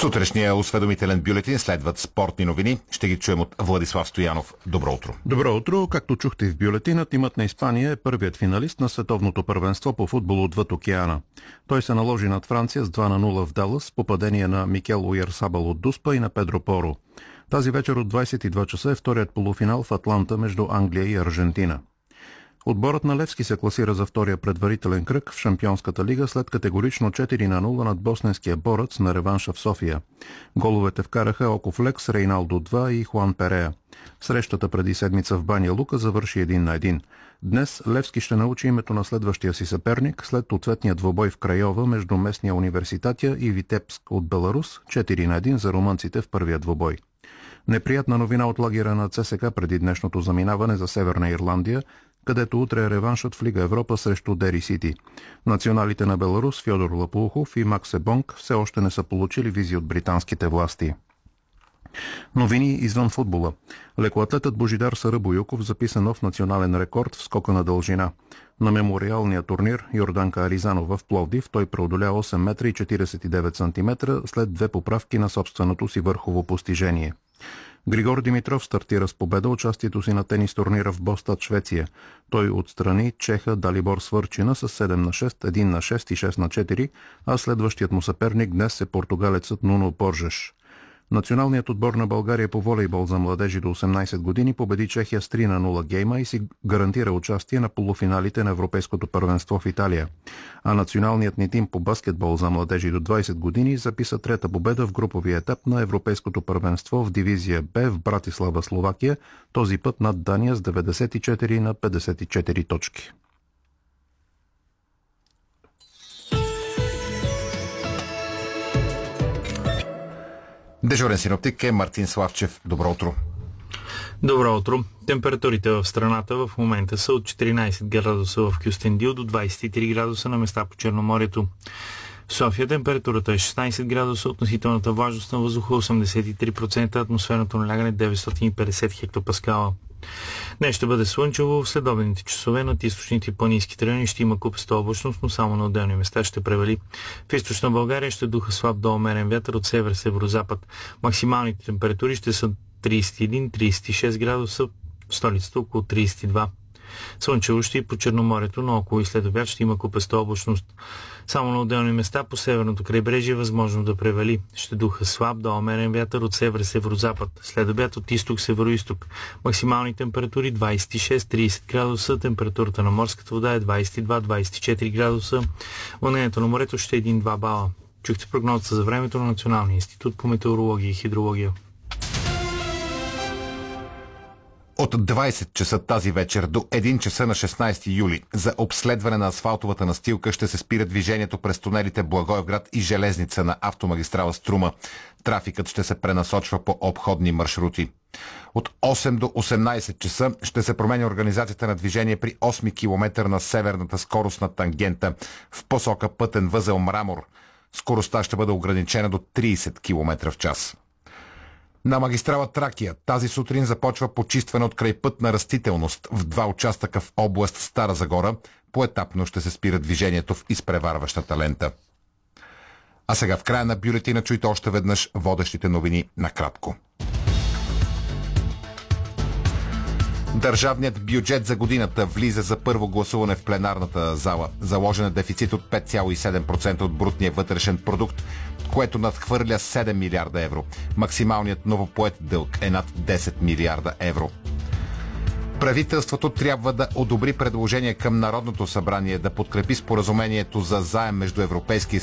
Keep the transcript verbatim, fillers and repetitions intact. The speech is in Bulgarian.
Сутрешния осведомителен бюлетин следват спортни новини. Ще ги чуем от Владислав Стоянов. Добро утро. Добро утро. Както чухте в бюлетина, тимът на Испания е първият финалист на световното първенство по футбол отвъд океана. Той се наложи над Франция с два на нула в Далас по падение на Микел Уярсабал от Дуспа и на Педро Поро. Тази вечер от двадесет и два часа е вторият полуфинал в Атланта между Англия и Аржентина. Отборът на Левски се класира за втория предварителен кръг в Шампионската лига след категорично четири на нула над босненския борец на реванша в София. Головете вкараха Оков Лекс, Рейналдо два и Хуан Перея. Срещата преди седмица в Баня Лука завърши един на един. Днес Левски ще научи името на следващия си съперник след ответния двобой в Крайова между местния Университатия и Витебск от Беларус, четири на един за румънците в първия двобой. Неприятна новина от лагера на ЦСКА преди днешното заминаване за Северна Ирландия, където утре е реваншът в Лига Европа срещу Дери Сити. Националите на Беларус Фьодор Лапухов и Макс Ебонг все още не са получили визи от британските власти. Новини извън футбола. Лекоатлетът Божидар Сарабоюков записа нов национален рекорд в скока на дължина. На мемориалния турнир Йорданка Аризанова в Пловдив той преодоля осем метра и четиридесет и девет сантиметра след две поправки на собственото си върхово постижение. Григор Димитров стартира с победа участието си на тенис турнира в Бостад, Швеция. Той отстрани чеха Далибор Свърчина с седем на шест, едно на шест и шест на четири, а следващият му съперник днес е португалецът Нуно Поржеш. Националният отбор на България по волейбол за младежи до осемнадесет години победи Чехия с три на нула гейма и си гарантира участие на полуфиналите на Европейското първенство в Италия. А националният ни тим по баскетбол за младежи до двадесет години записа трета победа в груповия етап на Европейското първенство в дивизия Б в Братислава, Словакия, този път над Дания с деветдесет и четири на петдесет и четири точки. Дежурен синоптик е Мартин Славчев. Добро утро. Добро утро. Температурите в страната в момента са от четиринадесет градуса в Кюстендил до двадесет и три градуса на места по Черноморието. В София температурата е шестнадесет градуса, относителната влажност на въздуха осемдесет и три процента, атмосферното налягане деветстотин и петдесет хектопаскала. Днес ще бъде слънчево, в следобедните часове над източните и планинските райони ще има купеста облачност, но само на отделни места ще превали. В източна България ще духа слаб до умерен вятър от север-северозапад. Максималните температури ще са тридесет и един до тридесет и шест градуса, в столицата около тридесет и два. Слънчево ще и по Черноморието, но около и след обяд ще има купеста облачност. Само на отделни места по северното крайбрежие е възможно да превали. Ще духа слаб до умерен вятър от север-северозапад. След обяд от изток-североизток. Максимални температури двадесет и шест до тридесет градуса. Температурата на морската вода е двадесет и два до двадесет и четири градуса. Вълнението на морето ще е един до два бала. Чухте прогнозата за времето на Националния институт по метеорология и хидрология. От двадесет часа тази вечер до един часа на шестнадесети юли за обследване на асфалтовата настилка ще се спира движението през тунелите Благоевград и Железница на автомагистрала Струма. Трафикът ще се пренасочва по обходни маршрути. От осем до осемнадесет часа ще се променя организацията на движение при осми километър на северната скоростна тангента в посока пътен възел Мрамор. Скоростта ще бъде ограничена до тридесет километра в час. На магистрала Тракия тази сутрин започва почистване от крайпътна растителност в два участъка в област Стара Загора. Поетапно ще се спира движението в изпреварващата лента. А сега в края на бюлетина чуйте още веднъж водещите новини накратко. Държавният бюджет за годината влиза за първо гласуване в пленарната зала. Заложен е дефицит от пет цяло и седем процента от брутния вътрешен продукт, което надхвърля седем милиарда евро. Максималният новопоет дълг е над десет милиарда евро. Правителството трябва да одобри предложение към Народното събрание да подкрепи споразумението за заем между Европейския